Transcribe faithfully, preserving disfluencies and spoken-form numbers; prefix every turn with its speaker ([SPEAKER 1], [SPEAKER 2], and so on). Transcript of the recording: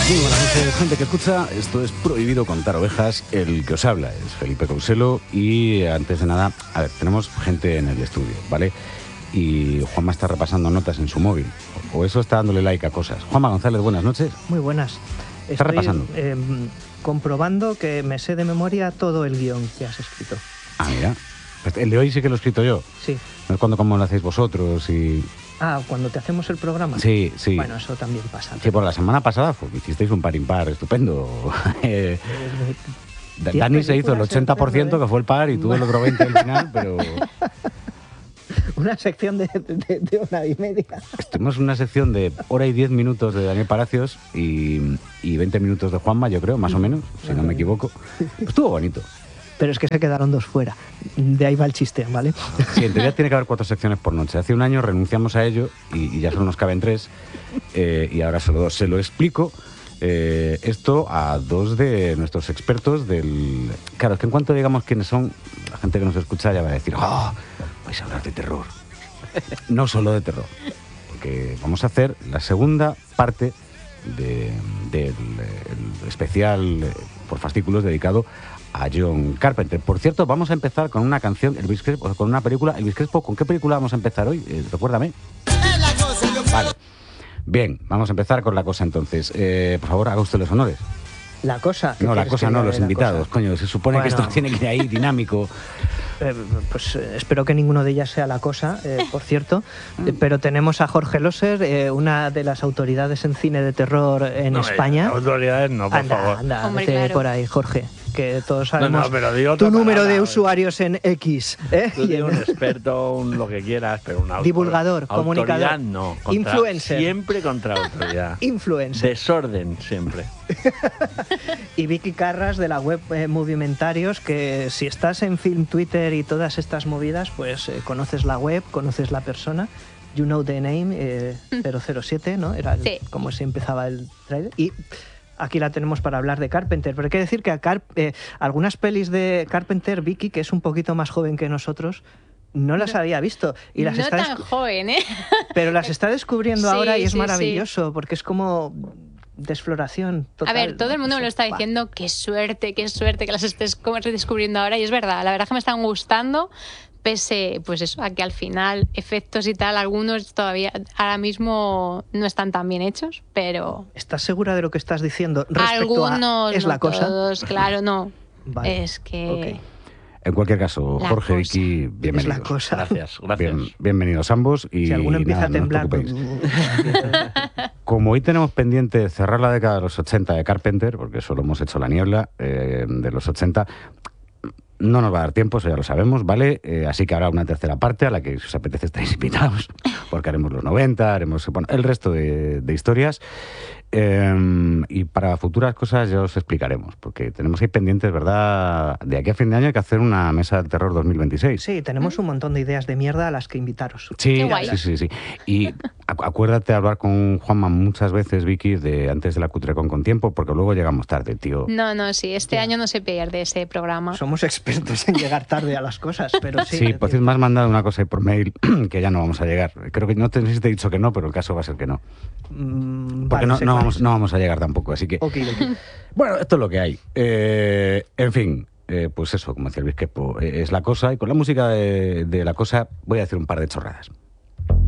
[SPEAKER 1] Muy buenas noches, gente que escucha. Esto es Prohibido Contar Ovejas. El que os habla es Felipe Couselo. Y antes de nada, a ver, tenemos gente en el estudio, ¿vale? Y Juanma está repasando notas en su móvil. O eso está dándole like a cosas. Juanma González, buenas noches.
[SPEAKER 2] Muy buenas.
[SPEAKER 1] ¿Estás
[SPEAKER 2] Estoy,
[SPEAKER 1] repasando?
[SPEAKER 2] Eh, comprobando que me sé de memoria todo el guión que has escrito.
[SPEAKER 1] Ah, mira. El de hoy sí que lo he escrito yo.
[SPEAKER 2] Sí.
[SPEAKER 1] No es cuando como lo hacéis vosotros y...
[SPEAKER 2] Ah, cuando te hacemos el programa.
[SPEAKER 1] Sí, sí.
[SPEAKER 2] Bueno, eso también pasa.
[SPEAKER 1] Sí, por la semana pasada pues, hicisteis un par impar estupendo. Eh, Dani se hizo el ochenta por ciento, que fue el par, y tú el otro veinte al final, pero...
[SPEAKER 2] Una sección de, de, de una y media.
[SPEAKER 1] Estuvimos en una sección de hora y diez minutos de Daniel Palacios y, y veinte minutos de Juanma, yo creo, más o menos, si no me equivoco. Pues estuvo bonito.
[SPEAKER 2] Pero es que se quedaron dos fuera. De ahí va el chiste, ¿vale?
[SPEAKER 1] Sí, en teoría tiene que haber cuatro secciones por noche. Hace un año renunciamos a ello y, y ya solo nos caben tres. Eh, y ahora solo dos. Se lo explico eh, esto a dos de nuestros expertos del... Claro, es que en cuanto digamos quiénes son, la gente que nos escucha ya va a decir, ¡oh! Vais a hablar de terror. No solo de terror. Porque vamos a hacer la segunda parte de, del el especial eh, por fascículos dedicado a John Carpenter. Por cierto, vamos a empezar con una canción, Elvis Crespo, con una película. Elvis Crespo, ¿con qué película vamos a empezar hoy? Eh, recuérdame. Vale. Bien, vamos a empezar con la cosa entonces. Eh, por favor, haga usted los honores.
[SPEAKER 2] La cosa.
[SPEAKER 1] No, la cosa no, los invitados.
[SPEAKER 2] Cosa?
[SPEAKER 1] Coño, se supone
[SPEAKER 2] bueno,
[SPEAKER 1] que esto tiene que ir ahí dinámico.
[SPEAKER 2] Eh, pues eh, espero que ninguno de ellas sea la cosa, eh, por cierto. Eh, pero tenemos a Jorge Loser, eh, una de las autoridades en cine de terror en
[SPEAKER 3] no,
[SPEAKER 2] España.
[SPEAKER 3] Autoridades no, por
[SPEAKER 2] anda,
[SPEAKER 3] favor.
[SPEAKER 2] Anda,
[SPEAKER 4] Hombre,
[SPEAKER 2] vete
[SPEAKER 4] claro.
[SPEAKER 2] por ahí, Jorge. Que todos sabemos
[SPEAKER 3] No, no, pero digo
[SPEAKER 2] tu
[SPEAKER 3] otra
[SPEAKER 2] número
[SPEAKER 3] palabra,
[SPEAKER 2] de
[SPEAKER 3] a ver.
[SPEAKER 2] usuarios en X. ¿eh?
[SPEAKER 3] Tú tienes un experto, un lo que quieras, pero un autor,
[SPEAKER 2] Divulgador,
[SPEAKER 3] autoridad
[SPEAKER 2] comunicador,
[SPEAKER 3] no. Contra,
[SPEAKER 2] influencer.
[SPEAKER 3] Siempre contra autoridad.
[SPEAKER 2] Influencer.
[SPEAKER 3] Desorden, siempre.
[SPEAKER 2] Y Vicky Carras de la web eh, Movimentarios, que si estás en Film, Twitter y todas estas movidas, pues eh, conoces la web, conoces la persona. You know the name, eh, cero cero siete, ¿no? Era el-
[SPEAKER 4] Sí.
[SPEAKER 2] como se empezaba el trailer. Y aquí la tenemos para hablar de Carpenter. Pero hay que decir que a Carp- eh, algunas pelis de Carpenter, Vicky, que es un poquito más joven que nosotros, no las había visto. Y las
[SPEAKER 4] no
[SPEAKER 2] está
[SPEAKER 4] tan
[SPEAKER 2] descu-
[SPEAKER 4] joven, ¿eh?
[SPEAKER 2] Pero las está descubriendo
[SPEAKER 4] Sí,
[SPEAKER 2] ahora y es
[SPEAKER 4] sí,
[SPEAKER 2] maravilloso, porque es como de exploración total.
[SPEAKER 4] A ver, todo el mundo me lo está
[SPEAKER 2] Buah.
[SPEAKER 4] diciendo, qué suerte, qué suerte que las estés como redescubriendo ahora, y es verdad, la verdad que me están gustando, pese, pues eso, a que al final efectos y tal, algunos todavía ahora mismo no están tan bien hechos, pero
[SPEAKER 2] ¿Estás segura de lo que estás diciendo respecto
[SPEAKER 4] algunos,
[SPEAKER 2] a es
[SPEAKER 4] no
[SPEAKER 2] la cosa?
[SPEAKER 4] todos, claro, no.
[SPEAKER 2] Vale,
[SPEAKER 4] Es que...
[SPEAKER 2] ok.
[SPEAKER 1] En cualquier caso,
[SPEAKER 4] La
[SPEAKER 1] Jorge,
[SPEAKER 4] cosa.
[SPEAKER 1] Vicky,
[SPEAKER 2] Es la
[SPEAKER 1] bienvenidos.
[SPEAKER 2] cosa.
[SPEAKER 3] Gracias, gracias.
[SPEAKER 1] Bien- bienvenidos ambos. Y
[SPEAKER 2] Si alguno empieza
[SPEAKER 1] nada,
[SPEAKER 2] a temblar,
[SPEAKER 1] no os preocupéis. Como hoy tenemos pendiente cerrar la década de los ochenta de Carpenter, porque solo hemos hecho la niebla eh, de los ochenta, no nos va a dar tiempo, eso ya lo sabemos, ¿vale? Eh, así que habrá una tercera parte a la que, si os apetece, estáis invitados, porque haremos los noventa, haremos bueno, el resto de, de historias. Eh, y para futuras cosas ya os explicaremos, porque tenemos ahí pendientes, ¿verdad? De aquí a fin de año hay que hacer una mesa del terror dos mil veintiséis.
[SPEAKER 2] Sí, tenemos un montón de ideas de mierda a las que invitaros.
[SPEAKER 1] Sí,
[SPEAKER 4] Qué guay.
[SPEAKER 1] sí, sí, sí. Y acu- acuérdate de hablar con Juanma muchas veces, Vicky, de antes de la Cutrecon con tiempo, porque luego llegamos tarde, tío.
[SPEAKER 4] No, no, sí, este año no se pierde ese programa.
[SPEAKER 2] Somos expertos en llegar tarde a las cosas, pero sí.
[SPEAKER 1] Sí,
[SPEAKER 2] es
[SPEAKER 1] pues
[SPEAKER 2] decir,
[SPEAKER 1] me has mandado una cosa ahí por mail que ya no vamos a llegar. Creo que no te, no sé si te he dicho que no, pero el caso va a ser que no.
[SPEAKER 2] mm,
[SPEAKER 1] Porque
[SPEAKER 2] vale,
[SPEAKER 1] no,
[SPEAKER 2] sé
[SPEAKER 1] no,
[SPEAKER 2] cuál
[SPEAKER 1] vamos,
[SPEAKER 2] es.
[SPEAKER 1] no vamos a llegar tampoco, así que...
[SPEAKER 2] Ok, ok.
[SPEAKER 1] Bueno, esto es lo que hay. Eh, en fin, eh, pues eso, como decía Luis Quepo, eh, es la cosa. Y con la música de, de la cosa voy a decir un par de chorradas.